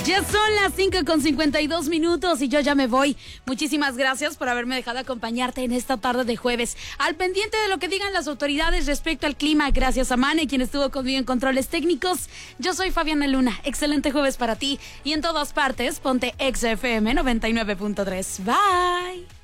Ya son las 5:52 y yo ya me voy. Muchísimas gracias por haberme dejado acompañarte en esta tarde de jueves. Al pendiente de lo que digan las autoridades respecto al clima, gracias a Mane, quien estuvo conmigo en controles técnicos. Yo soy Fabiana Luna. Excelente jueves para ti. Y en todas partes, ponte XFM 99.3. Bye.